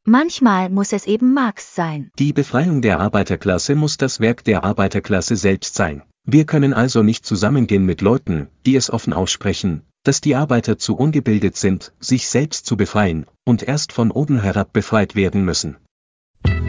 Manchmal muss es eben Marx sein. Die Befreiung der Arbeiterklasse muss das Werk der Arbeiterklasse selbst sein. Wir können also nicht zusammengehen mit Leuten, die es offen aussprechen, dass die Arbeiter zu ungebildet sind, sich selbst zu befreien, und erst von oben herab befreit werden müssen.